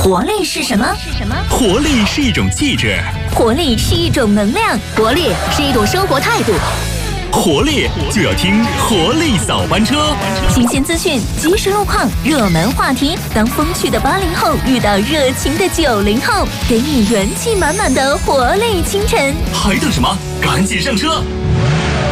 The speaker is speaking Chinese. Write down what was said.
活力是什么？ 活力是一种气质， 活力是一种能量， 活力是一种生活态度。 活力就要听活力早班车， 新鲜资讯、即时路况、热门话题，当风趣的80后遇到热情的90后，给你元气满满的活力清晨。 还等什么？赶紧上车！